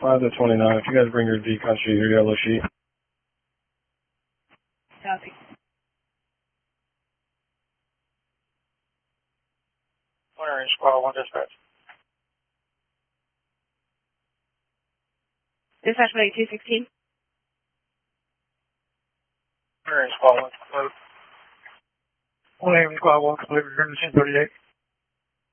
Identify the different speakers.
Speaker 1: 5 to 29. If you guys bring your decon sheet, your yellow sheet.
Speaker 2: Copy.
Speaker 3: Orange Squad 1 dispatch.
Speaker 2: Dispatch by 216.
Speaker 3: Orange Squad 1 complete.
Speaker 4: 1 Squad 1 complete, return to 1038.